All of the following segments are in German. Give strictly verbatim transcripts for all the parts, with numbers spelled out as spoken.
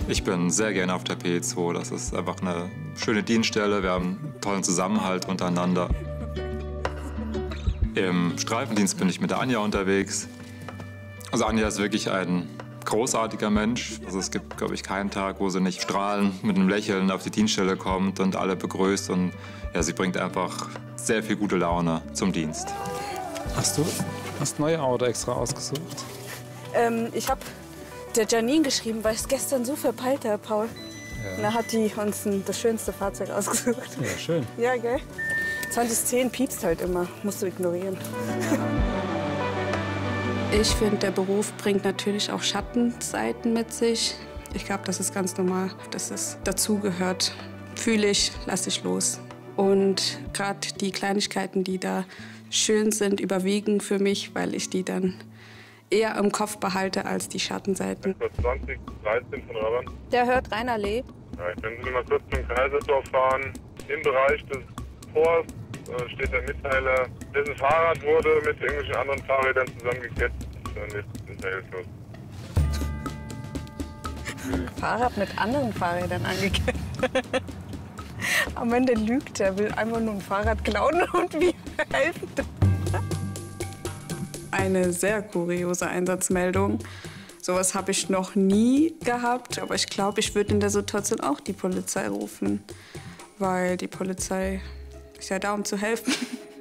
Ich bin sehr gerne auf der P E zwei. Das ist einfach eine schöne Dienststelle. Wir haben einen tollen Zusammenhalt untereinander. Im Streifendienst bin ich mit der Anja unterwegs. Also Anja ist wirklich ein großartiger Mensch. Also es gibt, glaube ich, keinen Tag, wo sie nicht strahlend mit einem Lächeln auf die Dienststelle kommt und alle begrüßt. Und ja, sie bringt einfach sehr viel gute Laune zum Dienst. Hast du das neue Auto extra ausgesucht? Ähm, ich habe der Janine geschrieben, weil ich es gestern so verpeilt habe, Paul. Ja. Und da hat die uns ein, das schönste Fahrzeug ausgesucht. Ja, schön. Ja, gell? zwanzig zehn piepst halt immer, musst du ignorieren. Ich finde, der Beruf bringt natürlich auch Schattenseiten mit sich. Ich glaube, das ist ganz normal, dass es dazugehört. Fühle ich, lasse ich los. Und gerade die Kleinigkeiten, die da schön sind, überwiegen für mich, weil ich die dann eher im Kopf behalte als die Schattenseiten. zwanzig dreizehn von Raban. Der hört Rheinallee. Ja, ich bin mal kurz zum Kaisersdorf fahren. Im Bereich des Tors äh, steht der Mitteiler, dessen Fahrrad wurde mit irgendwelchen anderen Fahrrädern zusammengekettet. Dann ist, ist er hilflos. Fahrrad mit anderen Fahrrädern angekettet. Am Ende lügt er, will einfach nur ein Fahrrad klauen und wir helfen. Eine sehr kuriose Einsatzmeldung. Sowas habe ich noch nie gehabt, aber ich glaube, ich würde in der Situation auch die Polizei rufen, weil die Polizei ist ja da, um zu helfen.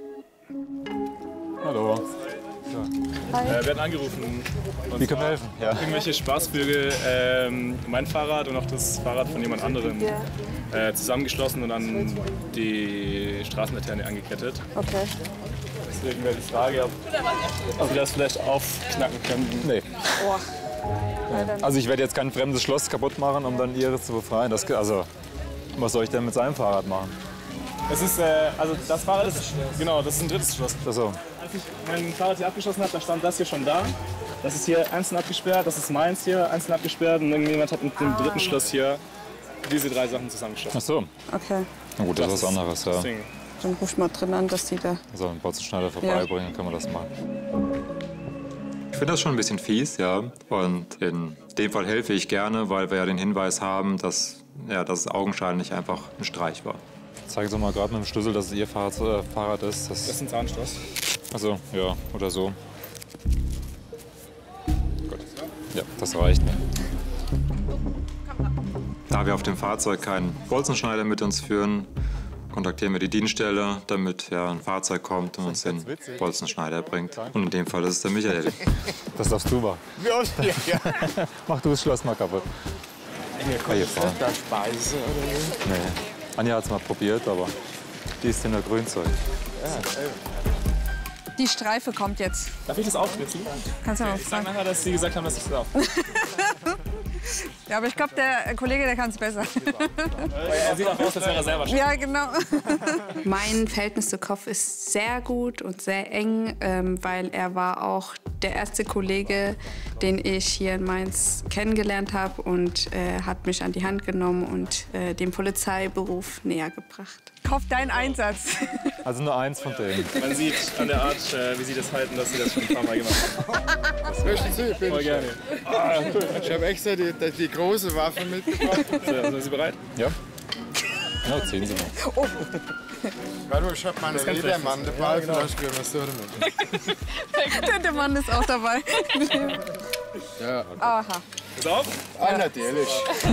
Hallo. Hi. Äh, wir werden angerufen. Wie können wir helfen? Ja. Irgendwelche Spaßvögel, ähm, mein Fahrrad und auch das Fahrrad von jemand anderem Ja. äh, zusammengeschlossen und an die Straßenlaterne angekettet. Okay. Deswegen wäre die Frage, ob, ob wir das vielleicht aufknacken können. Nee. Oh. Also ich werde jetzt kein fremdes Schloss kaputt machen, um dann ihres zu befreien. Das, also, was soll ich denn mit seinem Fahrrad machen? Es ist, äh, also das Fahrrad ist, genau, das ist ein drittes Schloss. Ach so. Als ich mein Fahrrad hier abgeschossen habe, da stand das hier schon da. Das ist hier einzeln abgesperrt, das ist meins hier einzeln abgesperrt und irgendjemand hat mit dem dritten Schloss hier diese drei Sachen zusammengeschlossen. Ach so. Okay. Na gut, das, das ist was anderes, ja. Deswegen. Dann ruf mal drin an, dass die da... So, einen Bolzenschneider vorbeibringen, dann können wir das machen. Ich finde das schon ein bisschen fies, ja. Und in dem Fall helfe ich gerne, weil wir ja den Hinweis haben, dass, ja, dass es augenscheinlich einfach ein Streich war. Zeigen Sie mal gerade mit dem Schlüssel, dass es Ihr Fahrrad, äh, Fahrrad ist. Das, Das ist ein Zahnstoß. also, ja, oder so. Gut. Ja, das reicht mir. Da wir auf dem Fahrzeug keinen Bolzenschneider mit uns führen, kontaktieren wir die Dienststelle, damit ja, ein Fahrzeug kommt und uns den Bolzenschneider bringt. Und in dem Fall ist es der Michael. Das darfst du machen. Mach du das Schloss mal kaputt. Hier, hier fahren. da Speise oder nicht? Nee. Anja hat es mal probiert, aber die ist in der Grünzeug. Die Streife kommt jetzt. Darf ich das aufschlitzen? Kannst du mal Ich sag fragen. nachher, dass Sie gesagt haben, dass ich das darf. Ja, aber ich glaube, der Kollege, der kann es besser. Er sieht auch aus, als wäre er selber schon. Ja, genau. Mein Verhältnis zu Kopf ist sehr gut und sehr eng, ähm, weil er war auch der erste Kollege, den ich hier in Mainz kennengelernt habe und äh, hat mich an die Hand genommen und äh, den Polizeiberuf näher gebracht. Kauf deinen Einsatz. Also nur eins von denen. Man sieht an der Art, äh, wie Sie das halten, dass Sie das schon ein paar Mal gemacht haben. Möchten Sie? Bitte. Voll gerne. Ich habe extra die, die, die große Waffe mitgebracht. So, sind Sie bereit? Ja? Ja, ziehen Sie mal. Oh. Warte, ich habe meine Ledermann dabei, vielleicht können wir es so damit. Der Mann ist auch dabei. Ja, Aha. Pass auf. ah, natürlich.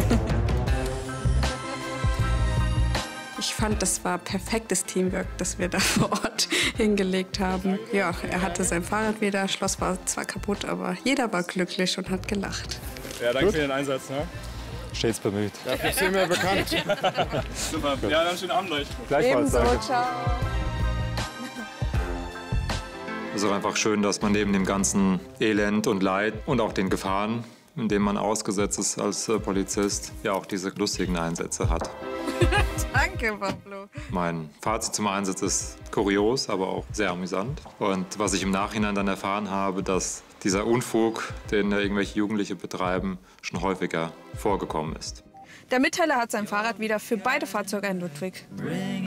Ich fand, das war perfektes Teamwork, das wir da vor Ort hingelegt haben. Ja, er hatte sein Fahrrad wieder, das Schloss war zwar kaputt, aber jeder war glücklich und hat gelacht. Ja, danke für den Einsatz. Ne? Stets bemüht. Dafür sind wir bekannt. Super. Ja, dann schönen Abend euch. Gleichfalls, Ebenso, danke. ciao. Es ist auch einfach schön, dass man neben dem ganzen Elend und Leid und auch den Gefahren, in denen man ausgesetzt ist als äh, Polizist, ja auch diese lustigen Einsätze hat. Danke, Pablo. Mein Fazit zum Einsatz ist kurios, aber auch sehr amüsant. Und was ich im Nachhinein dann erfahren habe, dass dieser Unfug, den äh, irgendwelche Jugendliche betreiben, schon häufiger vorgekommen ist. Der Mitteiler hat sein Fahrrad wieder für beide Fahrzeuge in Ludwig.